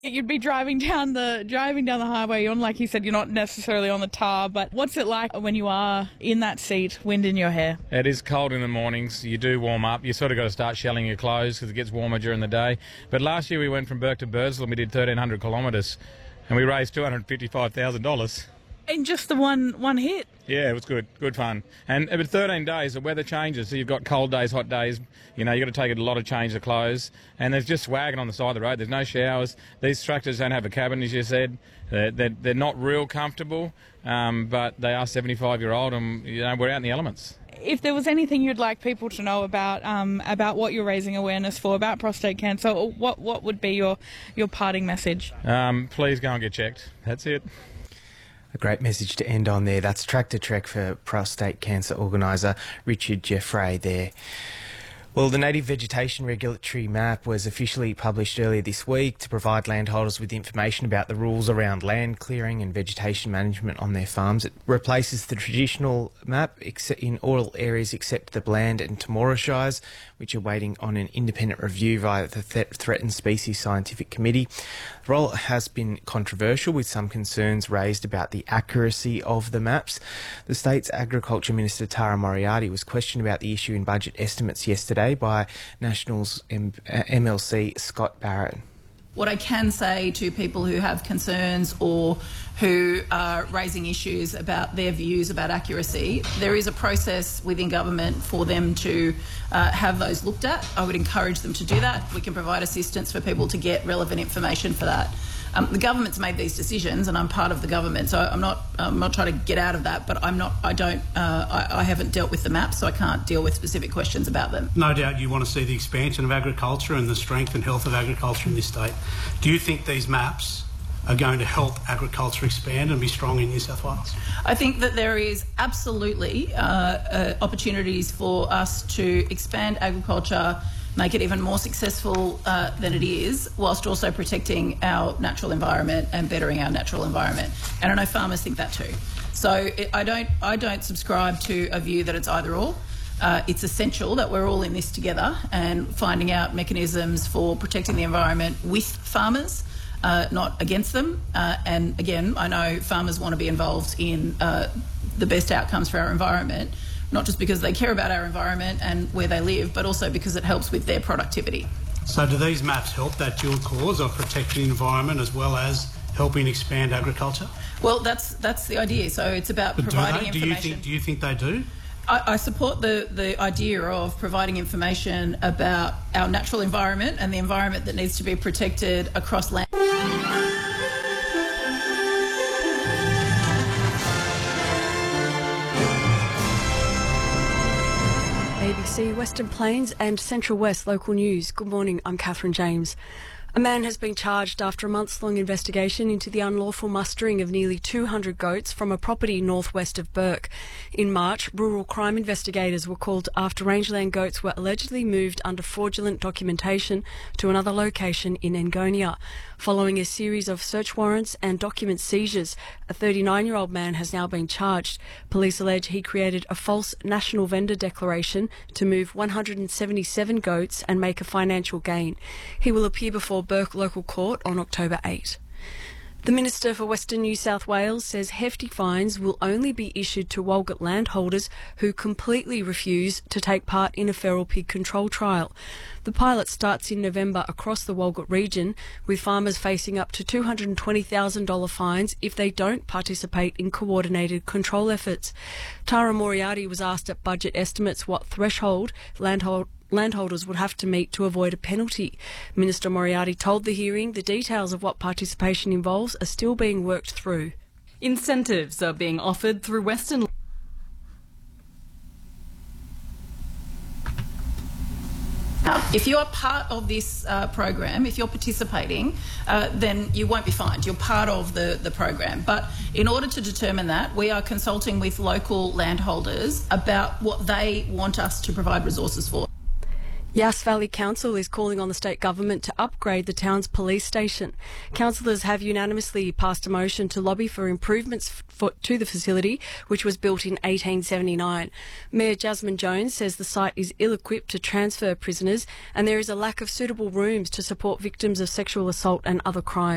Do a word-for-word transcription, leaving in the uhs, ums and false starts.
You'd be driving down the driving down the highway on, like you said, you're not necessarily on the tar, but what's it like when you are in that seat, wind in your hair? It is cold in the mornings. You do warm up. You sort of got to start shelling your clothes because it gets warmer during the day. But last year we went from Burke to Birdsville and we did thirteen hundred kilometres and we raised two hundred fifty-five thousand dollars. In just the one one hit? Yeah, it was good. Good fun. And but thirteen days, the weather changes. So you've got cold days, hot days. You know, you've got to take a lot of change of clothes. And there's just swagging on the side of the road. There's no showers. These tractors don't have a cabin, as you said. They're, they're, they're not real comfortable, um, but they are seventy-five-year-old and, you know, we're out in the elements. If there was anything you'd like people to know about um, about what you're raising awareness for, about prostate cancer, what what would be your, your parting message? Um, please go and get checked. That's it. A great message to end on there. That's Tractor Trek for prostate cancer organiser Richard Jeffrey there. Well, the Native Vegetation Regulatory Map was officially published earlier this week to provide landholders with information about the rules around land clearing and vegetation management on their farms. It replaces the traditional map in all areas except the Bland and Temora Shires, which are waiting on an independent review via the Th- Threatened Species Scientific Committee. The role has been controversial, with some concerns raised about the accuracy of the maps. The state's Agriculture Minister Tara Moriarty was questioned about the issue in budget estimates yesterday by Nationals M- M L C Scott Barrett. What I can say to people who have concerns or who are raising issues about their views about accuracy, there is a process within government for them to uh, have those looked at. I would encourage them to do that. We can provide assistance for people to get relevant information for that. Um, the government's made these decisions, and I'm part of the government, so I'm not. I'm not trying to get out of that. But I'm not. I don't. Uh, I, I haven't dealt with the maps, so I can't deal with specific questions about them. No doubt, you want to see the expansion of agriculture and the strength and health of agriculture in this state. Do you think these maps are going to help agriculture expand and be strong in New South Wales? I think that there is absolutely uh, uh, opportunities for us to expand agriculture, make it even more successful uh, than it is, whilst also protecting our natural environment and bettering our natural environment. And I know farmers think that too. So it, I don't I don't subscribe to a view that it's either or. Uh, it's essential that we're all in this together and finding out mechanisms for protecting the environment with farmers, uh, not against them. Uh, and again, I know farmers want to be involved in uh, the best outcomes for our environment, not just because they care about our environment and where they live, but also because it helps with their productivity. So do these maps help that dual cause of protecting the environment as well as helping expand agriculture? Well, that's that's the idea. So it's about But providing do they? information. Do you think, do you think they do? I, I support the, the idea of providing information about our natural environment and the environment that needs to be protected across land. A B C Western Plains and Central West local news. Good morning, I'm Catherine James. A man has been charged after a months-long investigation into the unlawful mustering of nearly two hundred goats from a property northwest of Burke. In March, rural crime investigators were called after rangeland goats were allegedly moved under fraudulent documentation to another location in Engonia. Following a series of search warrants and document seizures, a thirty-nine-year-old man has now been charged. Police allege he created a false national vendor declaration to move one hundred seventy-seven goats and make a financial gain. He will appear before Burke Local Court on October eighth. The Minister for Western New South Wales says hefty fines will only be issued to Walgett landholders who completely refuse to take part in a feral pig control trial. The pilot starts in November across the Walgett region, with farmers facing up to two hundred twenty thousand dollars fines if they don't participate in coordinated control efforts. Tara Moriarty was asked at budget estimates what threshold landhold landholders would have to meet to avoid a penalty. Minister Moriarty told the hearing the details of what participation involves are still being worked through. Incentives are being offered through Western. Now, if you're part of this uh, program, if you're participating, uh, then you won't be fined. You're part of the, the program. But in order to determine that, we are consulting with local landholders about what they want us to provide resources for. Yass Valley Council is calling on the state government to upgrade the town's police station. Councillors have unanimously passed a motion to lobby for improvements for, to the facility, which was built in eighteen seventy-nine. Mayor Jasmine Jones says the site is ill-equipped to transfer prisoners and there is a lack of suitable rooms to support victims of sexual assault and other crimes.